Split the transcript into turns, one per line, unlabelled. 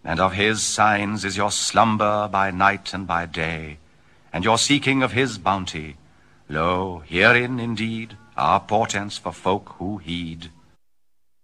And of his signs is your slumber by night and by day, and your seeking of his bounty. Lo, herein indeed are portents for folk who heed.